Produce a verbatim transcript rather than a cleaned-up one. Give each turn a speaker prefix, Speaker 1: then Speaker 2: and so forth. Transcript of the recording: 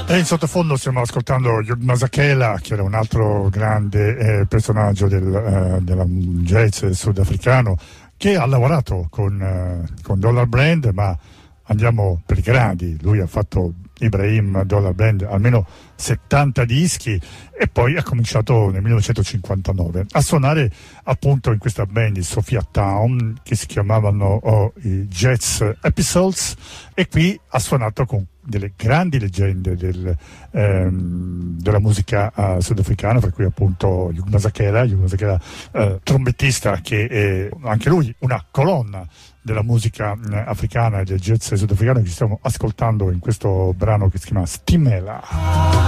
Speaker 1: E in sottofondo stiamo ascoltando Hugh Masekela, che era un altro grande eh, personaggio del, eh, della jazz sudafricano, che ha lavorato con, eh, con Dollar Brand, ma andiamo per i grandi. Lui ha fatto Ibrahim Dollar Brand almeno settanta dischi e poi ha cominciato nel millenovecentocinquantanove a suonare appunto in questa band di Sophiatown che si chiamavano oh, i Jazz Episodes, e qui ha suonato con delle grandi leggende del, ehm, della musica uh, sudafricana, per cui appunto Hugh Masekela, Hugh Masekela uh, trombettista, che è anche lui una colonna della musica eh, africana e del jazz sudafricano, che stiamo ascoltando in questo brano che si chiama Stimela.